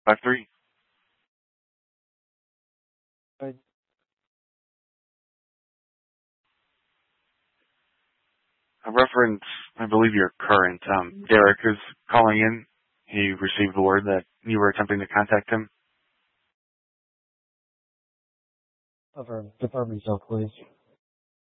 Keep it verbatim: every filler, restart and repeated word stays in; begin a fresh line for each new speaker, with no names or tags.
Five three.
Right.
A reference, I believe you're current. Um, Derek is calling in. He received the word that you were attempting to contact him.
Over department cell, please.